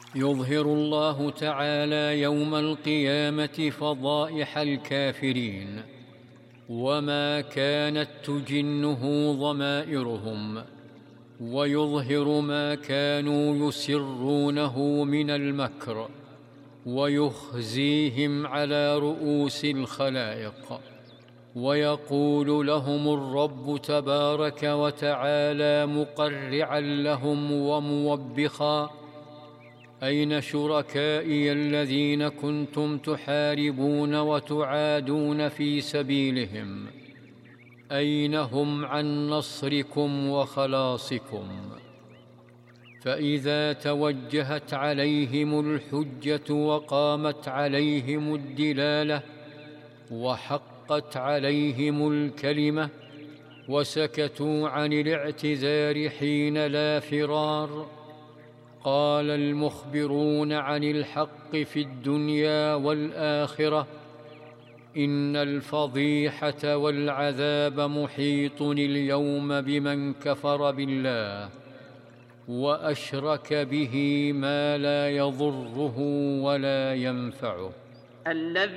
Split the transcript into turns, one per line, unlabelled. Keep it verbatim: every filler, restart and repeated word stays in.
يظهر الله تعالى يوم القيامة فضائح الكافرين وما كانت تجنه ضمائرهم، ويظهر ما كانوا يسرونه من المكر، ويخزيهم على رؤوس الخلائق، ويقول لهم الرب تبارك وتعالى مقرعا لهم وموبخا: أين شركائي الذين كنتم تحاربون وتعادون في سبيلهم؟ أين هم عن نصركم وخلاصكم؟ فإذا توجهت عليهم الحجة وقامت عليهم الدلالة وحقت عليهم الكلمة وسكتوا عن الاعتذار حين لا فرار، قال المخبرون عن الحق في الدنيا والآخرة: إن الفضيحة والعذاب محيط اليوم بمن كفر بالله وأشرك به ما لا يضره ولا ينفعه.
الذي